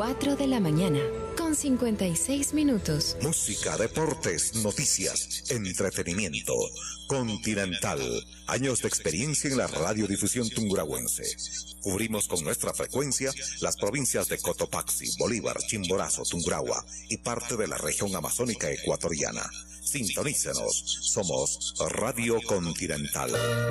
4 de la mañana, con 56 minutos. Música, deportes, noticias, entretenimiento. Continental. Años de experiencia en la radiodifusión tungurahüense. Cubrimos con nuestra frecuencia las provincias de Cotopaxi, Bolívar, Chimborazo, Tungurahua y parte de la región amazónica ecuatoriana. Sintonícenos. Somos Radio Continental.